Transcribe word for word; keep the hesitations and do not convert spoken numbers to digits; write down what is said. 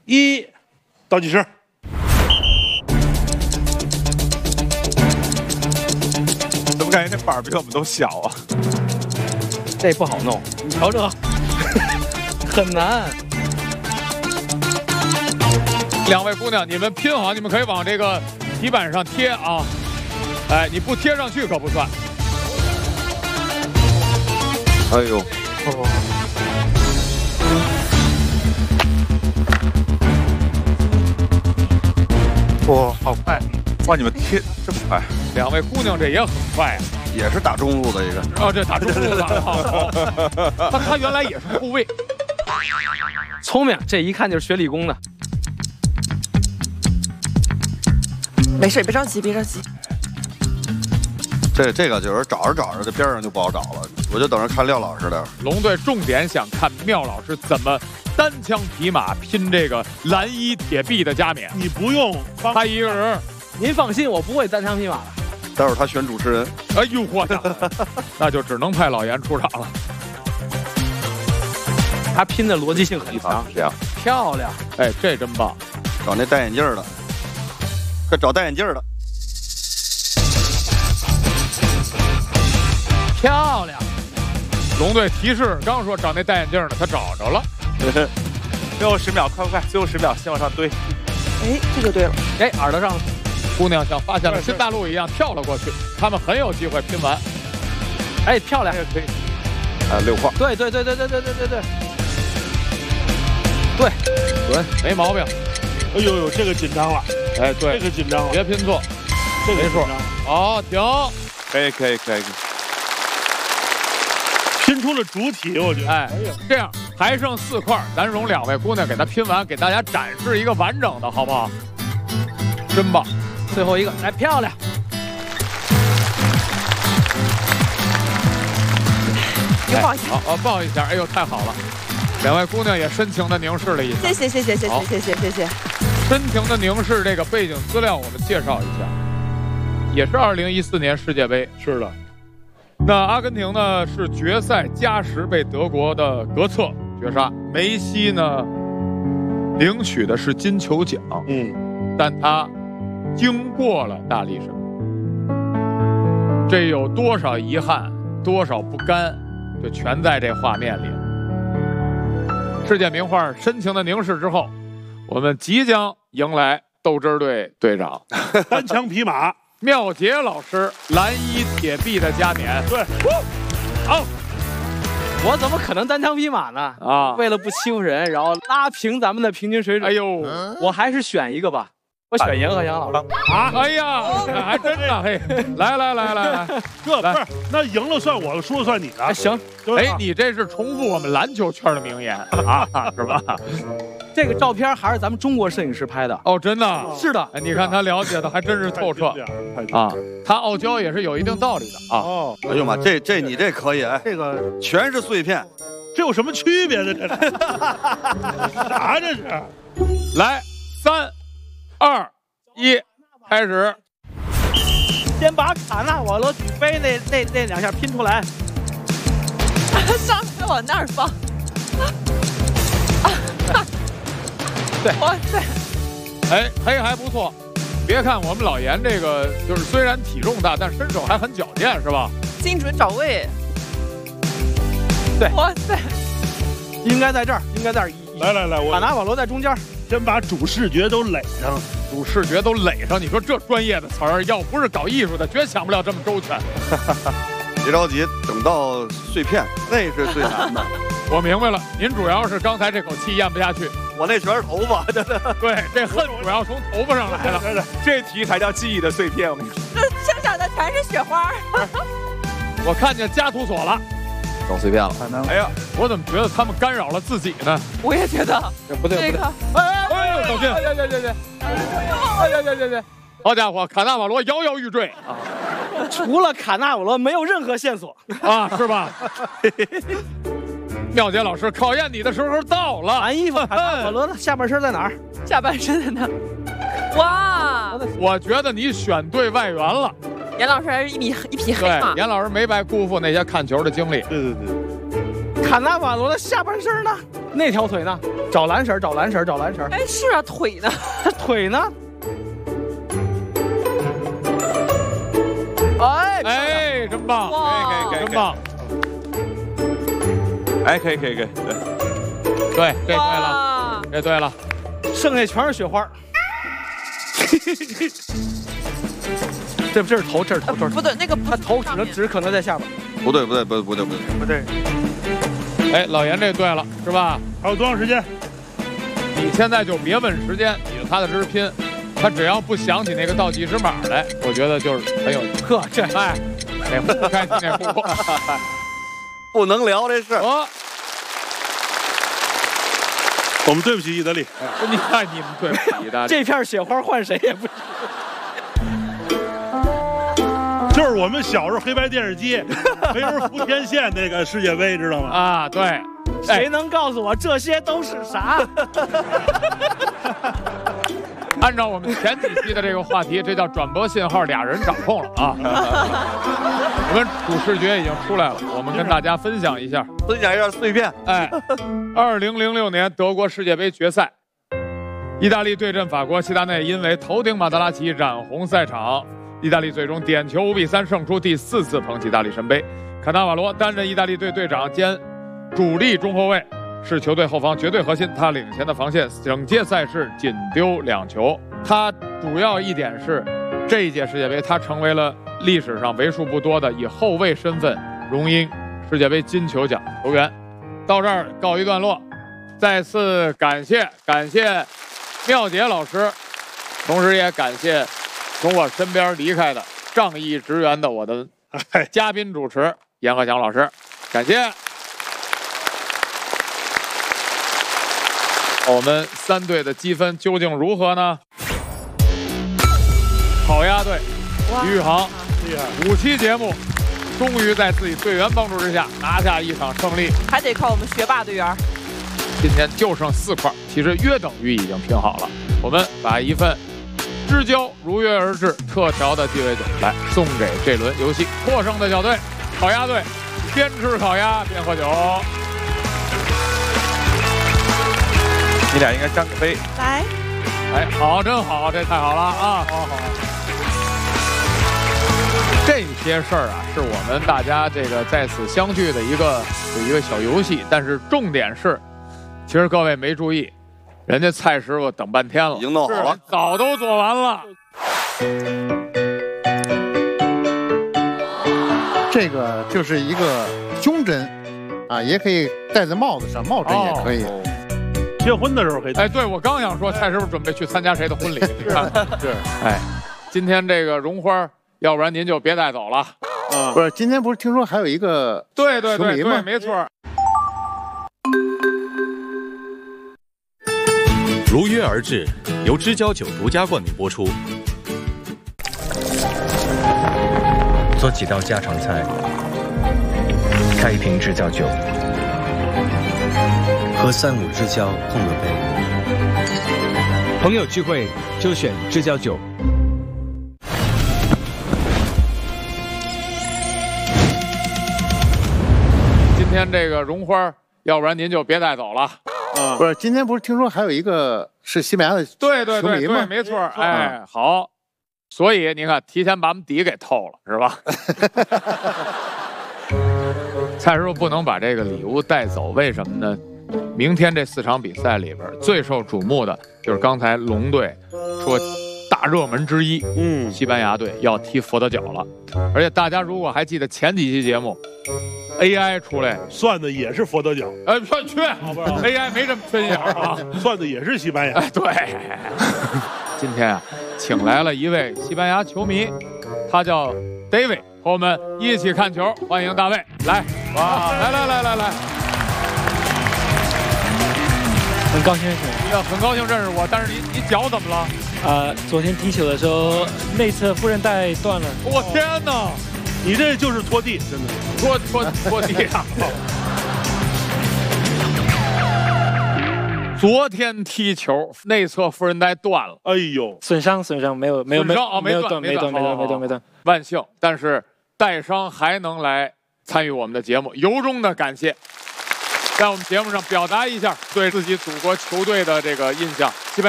一，倒计时。 怎么感觉这板比我们都小啊？ 这不好弄，你瞧这，很难。 两位姑娘，你们拼好，你们可以往这个题板上贴啊。哎，你不贴上去可不算。 哎呦！ 哦， 哇，好快！哇，你们贴这么快？ 两位姑娘这也很快啊。 也是打中路的一个。 哦，这打中路的。他他原来也是后卫。 聪明，这一看就是学理工的。 没事，别着急，别着急。 这这个就是找着找着，这边上就不好找了。我就等着看廖老师的。 龙队重点想看妙老师怎么单枪匹马拼这个蓝衣铁臂的加冕。 你不用他一个人， 您放心，我不会单枪匹马的。 待会儿他选主持人。 哎呦我的，那就只能派老严出场了。 他拼的逻辑性很强， 这样漂亮。 哎，这真棒。 找那戴眼镜的，快找戴眼镜的。 漂亮。 龙队提示，刚说找那戴眼镜的，他找着了。 最后十秒，快快快！最后十秒，先往上堆。 哎，这就对了。 哎，耳朵上了。 姑娘像发现了新大陆一样跳了过去，他们很有机会拼完。 哎，漂亮， 可以。啊，六块。 对对对对对对对对对。对， 准，没毛病。 哎呦呦，这个紧张了。 哎，对， 这个紧张了， 别拼错， 这个没错。好，停。 可以可以可以。 拼出了主体，我觉得。 哎，这样还剩四块，咱容两位姑娘给她拼完，给大家展示一个完整的，好不好？真棒！ 最后一个，来，漂亮！ 你抱一下， 好，好，抱一下。哎呦，太好了！两位姑娘也深情的凝视了一下。 谢谢谢谢谢谢谢谢谢谢。 深情的凝视这个背景资料，我们介绍一下，也是二零一四年世界杯。 是的。 那阿根廷呢是决赛加时被德国的格策绝杀，梅西呢领取的是金球奖， 嗯， 但他经过了大力神，这有多少遗憾，多少不甘，就全在这画面里。世界名画深情的凝视之后，我们即将迎来豆汁儿队队长单枪匹马。 妙杰老师蓝衣铁臂的加冕。 对， 好， 我怎么可能单枪匹马呢？ 啊， 为了不欺负人，然后拉平咱们的平均水准。 哎呦， 我还是选一个吧，我选严鹤翔老师。 啊，哎呀，还真的嘿，来来来来来， 这不是那赢了算我的，输了算你的。 哎，行， 哎，你这是重复我们篮球圈的名言啊，是吧？ 这个照片还是咱们中国摄影师拍的哦，真的是的。 哎，你看他了解的还真是透彻啊，他傲娇也是有一定道理的啊。 哦， 哎呦妈，这这你这可以哎，这个全是碎片， 这有什么区别呢？这是啥这是？ 来，三、二、一，开始。 先把卡纳瓦罗举飞那那那两下拼出来。 上次往那儿放。 对， 哇塞， 哎，嘿，还不错。别看我们老严这个，就是虽然体重大，但身手还很矫健，是吧？ 精准找位。 对， 哇塞， 应该在这儿，应该在这儿。 来来来，我卡纳瓦罗在中间， 先把主视觉都垒上， 主视觉都垒上。你说这专业的词儿，要不是搞艺术的，绝想不了这么周全。 别着急，等到碎片那是最难的。 我明白了，您主要是刚才这口气咽不下去。 我那全是头发，真的。 对，这恨主要从头发上来了。 这题才叫记忆的碎片，我跟你说。 这生长的全是雪花。 我看见加图索了， 搞碎片了。 哎呀，我怎么觉得他们干扰了自己呢？ 我也觉得。 不对不对。 哎哎哎，走近！哎呀呀呀呀！哎呀呀呀呀！好家伙，卡纳瓦罗摇摇欲坠啊！ 除了卡纳瓦罗，没有任何线索啊，是吧？妙杰老师，考验你的时候到了。 蓝衣服，卡纳瓦罗的下半身在哪儿？ 下半身在哪？哇！ 我觉得你选对外援了。 严老师还是一匹一匹黑马。 对，严老师没白辜负那些看球的经历。 对对对。 卡纳瓦罗的下半身呢？ 那条腿呢？找蓝绳，找蓝绳，找蓝绳。 哎，是啊，腿呢？ 腿呢？ 哎哎，真棒！ 哇， 可以可以真棒！ 哎，可以可以可以，对对，这对了，这对了， 剩下全是雪花。这不这是头，这是头，这是不对，那个他头只能只可能在下边。 不对不对不对不对不对不对。 哎，老严这对了，是吧？ 还有多长时间？ 你现在就别问时间，你就踏踏实实拼。他只要不想起那个倒计时码来，我觉得就是很有呵，这哎，哪壶开启哪壶。 不能聊这事。 我， 我们对不起意大利。 你看你们对不起意大利。 这片雪花换谁也不。 就是我们小时候黑白电视机，没人扶天线那个世界杯，知道吗？ 啊，对。 谁能告诉我这些都是啥？ 按照我们前几期的这个话题，这叫转播信号俩人掌控了啊！我们主视觉已经出来了，我们跟大家分享一下， 分享一下碎片。 哎，二零零六年德国世界杯决赛，意大利对阵法国，齐达内因为头顶马德拉齐染红赛场，意大利最终点球五比三胜出，第四次捧起大力神杯。卡纳瓦罗担任意大利队队长兼主力中后卫。是球队后方绝对核心，他领衔的防线整届赛事仅丢两球。他主要一点是，这一届世界杯他成为了历史上为数不多的以后卫身份荣膺世界杯金球奖球员。到这儿告一段落，再次感谢感谢妙杰老师，同时也感谢从我身边离开的仗义执言的我的嘉宾主持严鹤翔老师，感谢。我们三队的积分究竟如何呢？好鸭队于宇航五期节目终于在自己队员帮助之下拿下一场胜利， 还得靠我们学霸队员。 今天就剩四块，其实约等于已经拼好了。我们把一份知交如约而至特调的鸡尾酒来送给这轮游戏获胜的小队好鸭队，边吃烤鸭边喝酒。 你俩应该干个杯。 来， 哎，好，真好，这太好了啊！好好。这些事儿啊，是我们大家这个在此相聚的一个一个小游戏，但是重点是，其实各位没注意，人家蔡师傅等半天了， 已经弄好了， 早都做完了。 这个就是一个胸针啊，也可以戴在帽子上，帽针也可以。 哦结婚的时候可以。 哎，对，我刚想说，蔡师傅准备去参加谁的婚礼？你看， 是， 哎，今天这个绒花，要不然您就别带走了。 嗯，不是，今天不是听说还有一个对对对对， 球迷吗？ 没错。 如约而至，由知交酒独家冠名播出。 做几道家常菜，开一瓶知交酒。和三五知交碰个杯，朋友聚会就选知交酒。 今天这个绒花，要不然您就别带走了。 嗯，不是，今天不是听说还有一个是西班牙的对对对对， 球迷吗？ 没错。哎，好，所以你看，提前把我们底给透了，是吧？蔡师傅不能把这个礼物带走，为什么呢？明天这四场比赛里边最受瞩目的就是刚才龙队说大热门之一，嗯，西班牙队要踢佛得角了。而且大家如果还记得前几期节目 ，A I 出来算的也是佛得角， 哎，去去 ，A I 没这么分眼啊， 算的也是西班牙。 哎，对，今天啊，请来了一位西班牙球迷，他叫 David， 和我们一起看球，欢迎大卫来，哇，来来来来来。 很高兴认识你， 很高兴认识我，但是你你脚怎么了？ 呃，昨天踢球的时候内侧副韧带断了。 我天哪！ 你这就是拖地，真的拖拖拖地啊！昨天踢球内侧副韧带断了， 哎呦， 损伤损伤没有没有没有没断没断没断没断没断， 万幸，但是带伤还能来参与我们的节目，由衷的感谢。 在我们节目上表达一下对自己祖国球队的这个印象。